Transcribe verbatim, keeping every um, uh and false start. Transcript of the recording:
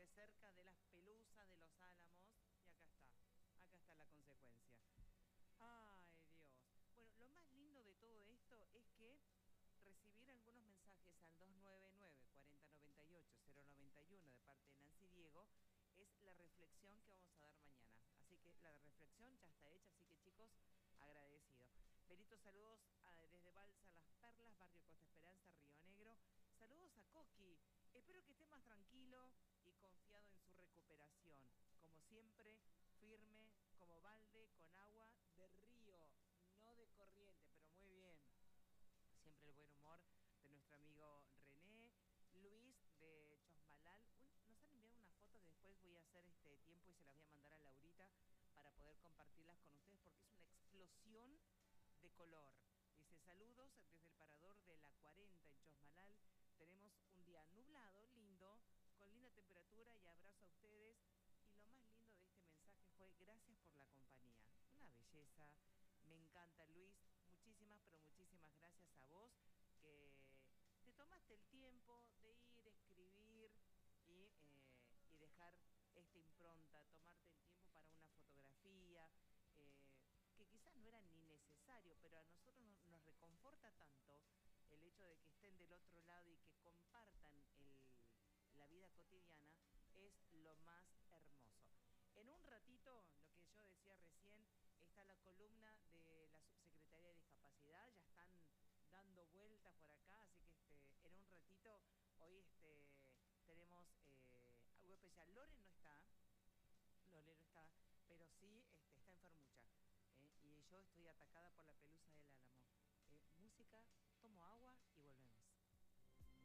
estuve cerca de las pelusas de los álamos y acá está, acá está la consecuencia. Ay, Dios. Bueno, lo más lindo de todo esto es que recibir algunos mensajes al dos nueve nueve, cuatro cero nueve ocho, cero nueve uno de parte de Nancy Diego es la reflexión que vamos a dar mañana. Así que la reflexión ya está hecha, así que chicos, agradecido. Benito, saludos a, desde Balsa Las Perlas, barrio Costa Esperanza, Río Negro. Saludos a Coqui. Espero que esté más tranquilo y confiado en su recuperación. Como siempre, firme como balde con agua de río, no de corriente, pero muy bien. Siempre el buen humor de nuestro amigo René. Luis de Chosmalal, un, nos han enviado una foto que después voy a hacer este tiempo y se las voy a mandar a Laurita para poder compartirlas con ustedes porque es una explosión de color. Dice, saludos desde el parador de la cuarenta en Chosmalal. Tenemos un día nublado, lindo, con linda temperatura y abrazo a ustedes. Y lo más lindo de este mensaje fue gracias por la compañía. Una belleza. Me encanta, Luis. Muchísimas, pero muchísimas gracias a vos que te tomaste el tiempo de ir, escribir y, eh, y dejar esta impronta, tomarte el tiempo para una fotografía, eh, que quizás no era ni necesario, pero a nosotros no, nos reconforta tanto el hecho de que estén del otro lado y que compartan el, la vida cotidiana, es lo más hermoso. En un ratito, lo que yo decía recién, está la columna de la Subsecretaría de Discapacidad, ya están dando vueltas por acá, así que este, en un ratito, hoy este, tenemos eh, algo especial. Lore no está, Lore no está, pero sí este, está enfermucha, eh, y yo estoy atacada por la pelusa del álamo. Eh, música